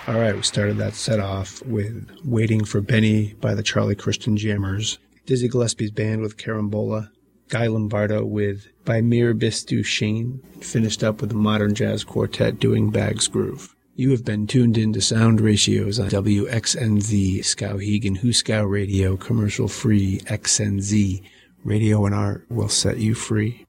All right, we started that set off with Waiting for Benny by the Charlie Christian Jammers, Dizzy Gillespie's band with Carambola, Guy Lombardo with By Mirabis du Chien, finished up with a modern jazz quartet doing Bag's Groove. You have been tuned into Sound Ratios on WXNZ, Skowhegan Huskow Radio, commercial-free XNZ. Radio and art will set you free.